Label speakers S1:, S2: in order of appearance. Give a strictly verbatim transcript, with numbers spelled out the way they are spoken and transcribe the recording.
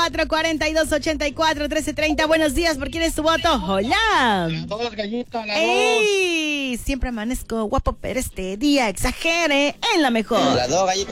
S1: cuatro, cuarenta y dos, ochenta y cuatro, trece, treinta. Buenos días, ¿por quién es tu voto? Hola.
S2: Las dos, gallita, las dos.
S1: ¡Ey! Siempre amanezco guapo, pero este día exagere en la mejor.
S2: Las dos, gallita.